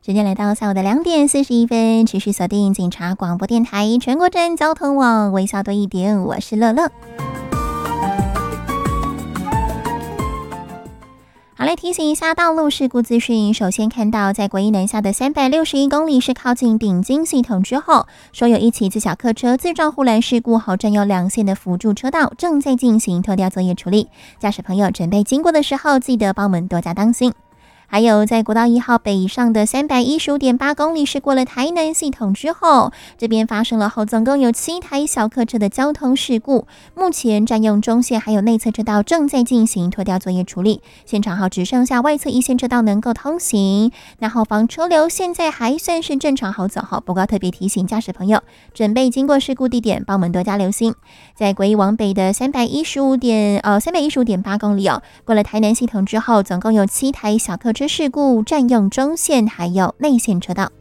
时间来到下午的2点41分，持续锁定警察广播电台全国站交通网，微笑多一点，我是乐乐。好，来提醒一下道路事故资讯。首先看到，在国一南下的361公里是靠近顶金系统之后，说有一起自小客车自撞护栏事故后，占有2线的辅助车道，正在进行拖吊作业处理。驾驶朋友准备经过的时候，记得帮我们多加当心。还有在国道1号北上的315.8公里是过了台南系统之后，这边发生了后总共有7台小客车的交通事故，目前占用中线还有内侧车道正在进行拖吊作业处理，现场只剩下外侧一线车道能够通行，那后方车流现在还算是正常好走，不过特别提醒驾驶朋友准备经过事故地点帮我们多加留心。在国一往北的315.8公里过了台南系统之后，总共有7台小客车事故，占用中线还有内线车道。